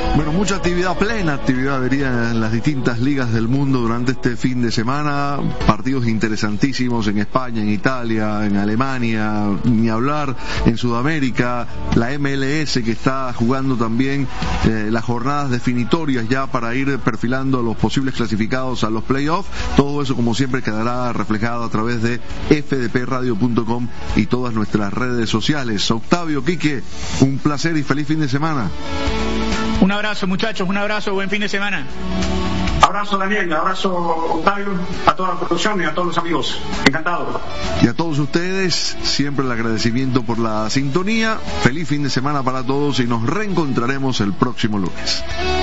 Bueno, mucha actividad, plena actividad habría en las distintas ligas del mundo durante este fin de semana. Partidos interesantísimos en España, en Italia, en Alemania, ni hablar en Sudamérica. La MLS que está jugando también las jornadas definitorias ya para ir perfilando a los posibles clasificados a los playoffs. Todo eso, como siempre, quedará reflejado a través de fdpradio.com y todas nuestras redes sociales. Octavio, Quique, un placer y feliz fin de semana. Un abrazo, muchachos, un abrazo, buen fin de semana. Abrazo, Daniel, abrazo, Octavio, a toda la producción y a todos los amigos. Encantado. Y a todos ustedes, siempre el agradecimiento por la sintonía. Feliz fin de semana para todos y nos reencontraremos el próximo lunes.